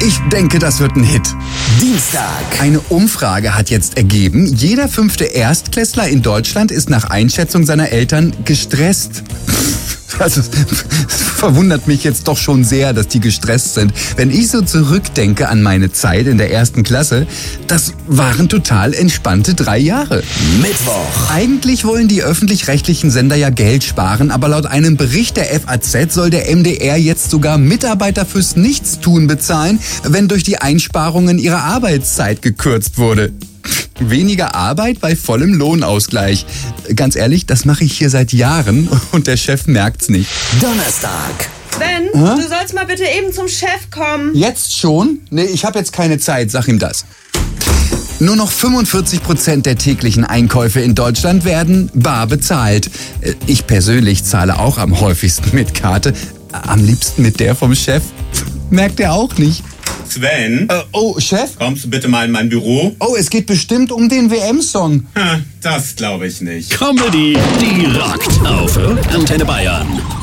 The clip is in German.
Ich denke, das wird ein Hit. Dienstag. Eine Umfrage hat jetzt ergeben, jeder 5. Erstklässler in Deutschland ist nach Einschätzung seiner Eltern gestresst. Also, es verwundert mich jetzt doch schon sehr, dass die gestresst sind. Wenn ich so zurückdenke an meine Zeit in der 1. Klasse, das waren total entspannte 3 Jahre. Mittwoch. Eigentlich wollen die öffentlich-rechtlichen Sender ja Geld sparen, aber laut einem Bericht der FAZ soll der MDR jetzt sogar Mitarbeiter fürs Nichtstun bezahlen, wenn durch die Einsparungen ihre Arbeitszeit gekürzt wurde. Weniger Arbeit bei vollem Lohnausgleich. Ganz ehrlich, das mache ich hier seit Jahren und der Chef merkt's nicht. Donnerstag. Sven, du sollst mal bitte eben zum Chef kommen. Jetzt schon? Nee, ich habe jetzt keine Zeit, sag ihm das. Nur noch 45% der täglichen Einkäufe in Deutschland werden bar bezahlt. Ich persönlich zahle auch am häufigsten mit Karte. Am liebsten mit der vom Chef. Merkt er auch nicht. Sven, Oh, Chef? kommst du bitte mal in mein Büro? Oh, es geht bestimmt um den WM-Song. Das glaube ich nicht. Comedy, die rockt auf Antenne Bayern.